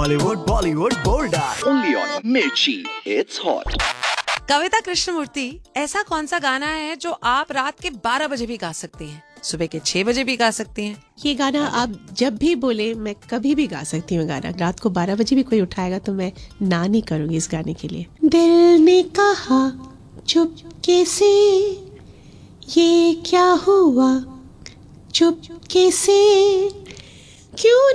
Hollywood Bollywood golden Only on Mirchi. It's hot. कविता कृष्णमूर्ति, ऐसा कौन सा गाना है जो आप रात के 12 बजे भी गा सकती हैं, सुबह के 6 बजे भी गा सकती हैं? ये गाना आप जब भी बोले मैं कभी भी गा सकती हूँ। गाना रात को 12 बजे भी कोई उठाएगा तो मैं ना नहीं करूँगी इस गाने के लिए। दिल ने कहा चुपके से ये क्या हुआ, चुपके से क्यों